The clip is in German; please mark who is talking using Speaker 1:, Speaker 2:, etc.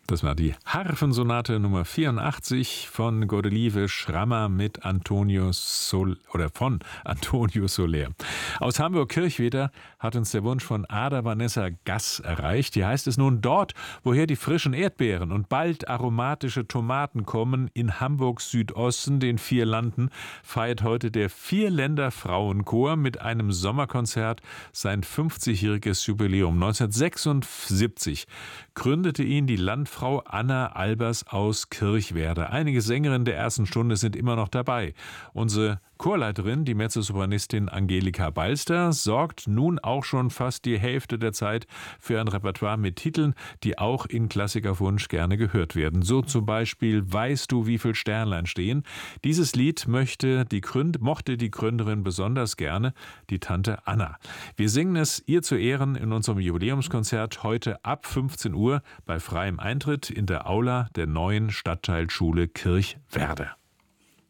Speaker 1: Das war die Harfensonate Nummer 84 von Godelieve Schrammer mit von Antonio Soler. Aus Hamburg-Kirchweder hat uns der Wunsch von Ada Vanessa Gass erreicht. Hier heißt es nun: dort, woher die frischen Erdbeeren und bald aromatische Tomaten kommen, in Hamburgs Südosten, den vier Landen, feiert heute der Vierländer Frauenchor mit einem Sommerkonzert sein 50-jähriges Jubiläum. 1976 gründete ihn die Landfrau Anna Albers aus Kirchwerder. Einige Sängerinnen der ersten Stunde sind immer noch dabei. Unsere Chorleiterin, die Mezzosopranistin Angelika Balster, sorgt nun auch schon fast die Hälfte der Zeit für ein Repertoire mit Titeln, die auch in Klassikerwunsch gerne gehört werden. So zum Beispiel Weißt du, wie viel Sternlein stehen? Dieses Lied mochte die Gründerin besonders gerne, die Tante Anna. Wir singen es ihr zu Ehren in unserem Jubiläumskonzert heute ab 15 Uhr bei freiem Eintritt in der Aula der neuen Stadtteilschule Kirchwerder.